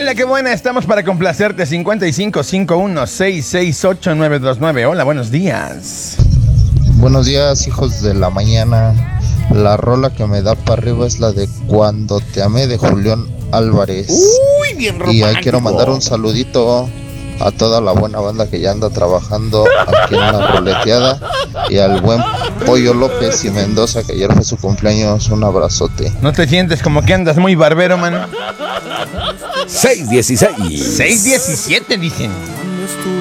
Hola, qué buena, estamos para complacerte. 5551668929. Hola, buenos días. Buenos días, hijos de la mañana. La rola que me da para arriba es la de Cuando te amé de Julián Álvarez. Uy, bien romántico. Y ahí quiero mandar un saludito a toda la buena banda que ya anda trabajando aquí en la roleteada. Y al buen Pollo López y Mendoza, que ayer fue su cumpleaños. Un abrazote. ¿No te sientes como que andas muy barbero, man? 6:16. 6:17 dicen.